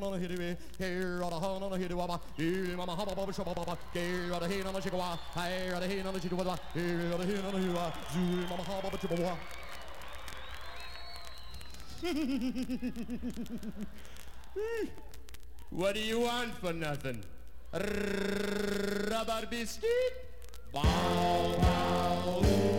on a hit it, here on a hon on a hit it, mama, here mama haba baba shaba baba, here on a hin on a chikawa, here on a hin on a chikawa, here on a hin on a hiwa, zoo mama haba baba chibawa. What do you want for nothing? Rubber biscuit? Bow, bow,